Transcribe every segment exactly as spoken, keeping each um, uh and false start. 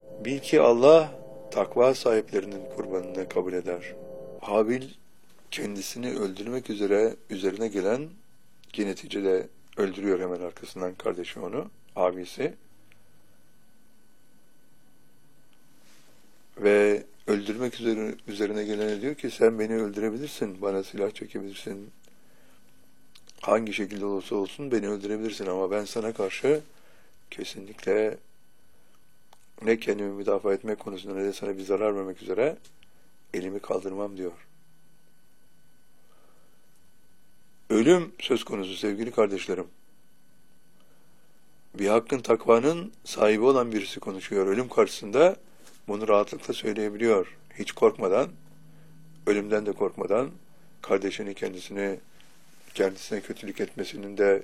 Bil ki Allah takva sahiplerinin kurbanını kabul eder. Habil kendisini öldürmek üzere üzerine gelen, ki neticede öldürüyor hemen arkasından kardeşi onu, abisi. Ve öldürmek üzere, üzerine gelene diyor ki sen beni öldürebilirsin, bana silah çekebilirsin, hangi şekilde olursa olsun beni öldürebilirsin ama ben sana karşı kesinlikle ne kendimi müdafaa etmek konusunda ne de sana bir zarar vermek üzere elimi kaldırmam diyor. Ölüm söz konusu sevgili kardeşlerim. Bir hakkın takvanın sahibi olan birisi konuşuyor. Ölüm karşısında bunu rahatlıkla söyleyebiliyor. Hiç korkmadan, ölümden de korkmadan, kardeşini kendisine kendisine kötülük etmesinin de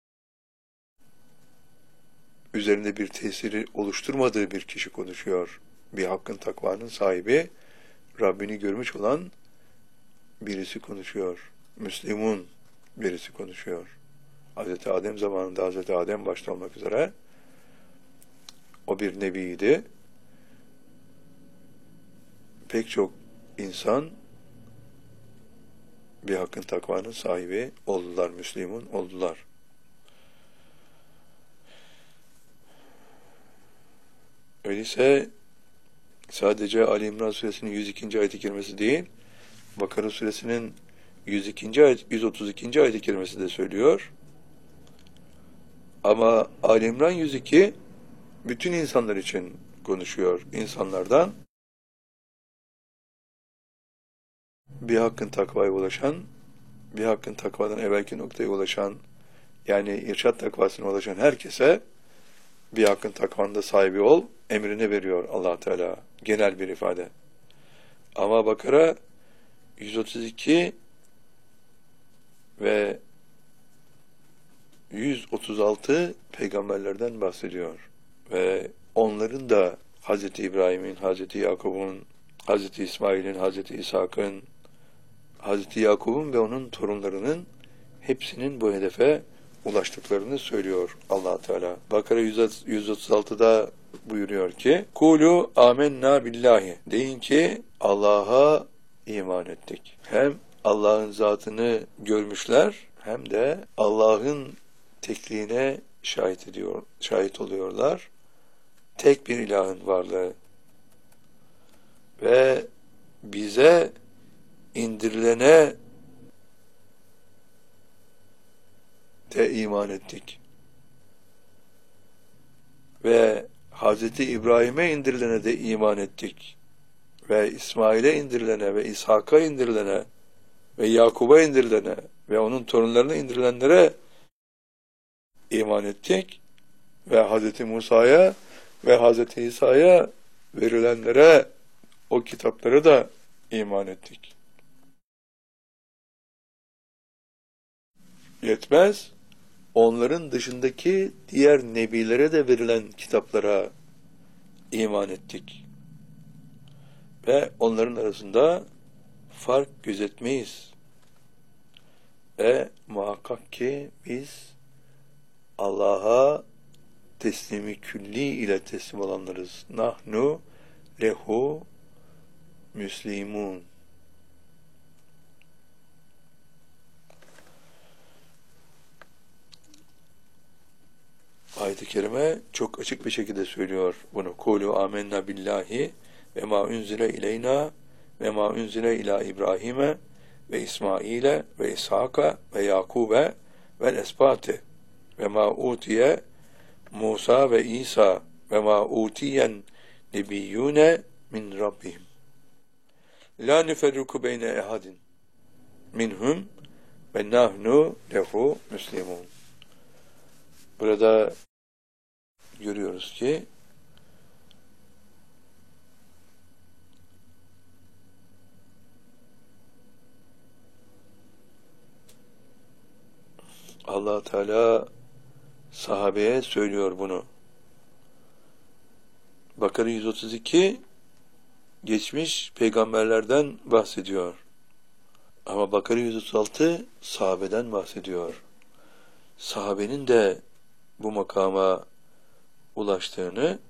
üzerinde bir tesiri oluşturmadığı bir kişi konuşuyor. Bir hakkın takvanın sahibi, Rabbini görmüş olan birisi konuşuyor. Müslüman birisi konuşuyor. Hazreti Adem zamanında Hazreti Adem başta olmak üzere o bir nebiydi. Pek çok insan bir hakkın takvanın sahibi oldular, Müslüman oldular. Öyleyse sadece Ali İmran suresinin yüz ikinci ayet-i kerimesi değil, Bakara suresinin yüz ikinci ayet, yüz otuz ikinci ayet-i kerimesi de söylüyor. Ama Ali İmran yüz iki bütün insanlar için konuşuyor. İnsanlardan bir hakkın takvaya ulaşan, bir hakkın takvadan evvelki noktaya ulaşan, yani irşad takvasına ulaşan herkese bir hakkın takvanda sahibi ol emrini veriyor Allah Teala. Genel bir ifade. Ama Bakara yüz otuz iki ve yüz otuz altı peygamberlerden bahsediyor. Ve onların da Hazreti İbrahim'in, Hazreti Yakub'un, Hazreti İsmail'in, Hazreti İshak'ın, Hazreti Yakub'un ve onun torunlarının hepsinin bu hedefe ulaştıklarını söylüyor Allah Teala. Bakara yüz otuz altıda buyuruyor ki: "Kulu amennâ billahi." Deyin ki Allah'a iman ettik. Hem Allah'ın zatını görmüşler hem de Allah'ın tekliğine şahit ediyor, şahit oluyorlar. Tek bir ilahın varlığı ve bize indirilene de iman ettik. Ve Hazreti İbrahim'e indirilene de iman ettik. Ve İsmail'e indirilene ve İshak'a indirilene ve Yakub'a indirilene ve onun torunlarına indirilenlere iman ettik. Ve Hazreti Musa'ya ve Hazreti İsa'ya verilenlere, o kitaplara da iman ettik. Yetmez, onların dışındaki diğer nebilere de verilen kitaplara iman ettik. Ve onların arasında fark gözetmeyiz. Ve muhakkak ki biz Allah'a teslimi külli ile teslim olanlarız. Nahnu lehu müslimun. Ayet-i kerime çok açık bir şekilde söylüyor bunu. Kulu amennâ billahi ve ma unzile ileyna ve ma unzile ila İbrahim'e ve İsmail'e ve İshak'a ve Yakub'e ve esbâti ve ma utiye Musa ve İsa ve ma utiyen nebiyyûne min Rabbihim. La nüferriku beyne ehadin minhum ve nahnu lehu müslimun. Burada görüyoruz ki Allah Teala sahabeye söylüyor bunu. Bakara yüz otuz iki geçmiş peygamberlerden bahsediyor. Ama Bakara yüz otuz altı sahabeden bahsediyor. Sahabenin de bu makama ulaştığını